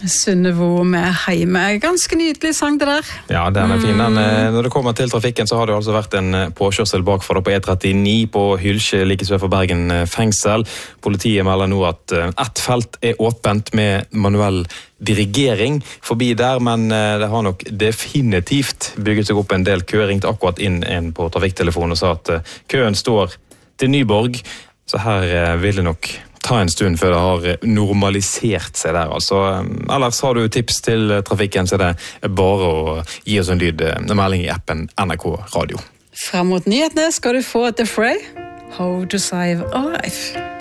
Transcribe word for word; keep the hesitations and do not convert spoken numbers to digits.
Sunnevo med Heime. Ganske nydelig sang det der. Ja, den er fin. Den, når det kommer til trafikken, så har det altså vært en påkjørsel bakfra på E trettini på Hylsje, like sør for Bergen fengsel. Politiet melder nå at ett felt er åpent med manuell dirigering forbi der, men det har nok definitivt bygget seg opp en del kø. Ringte akkurat inn en på trafikktelefonen og sa at køen står til Nyborg, så her vil det nok ta en stund før det har normalisert seg der. Altså, ellers har du tips til trafikken, så er det bare å gi oss en lyd, en melding i appen N R K Radio. Frem mot nyhetene skal du få The Fray, How to Save a Life.